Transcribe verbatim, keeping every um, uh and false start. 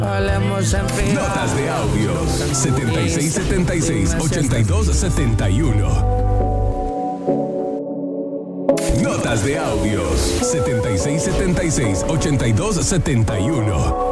Hablemos en privado. Notas de audio setenta y seis setenta y seis ochenta y dos setenta y uno. Notas de audios setenta y seis setenta y seis ochenta y dos setenta y uno.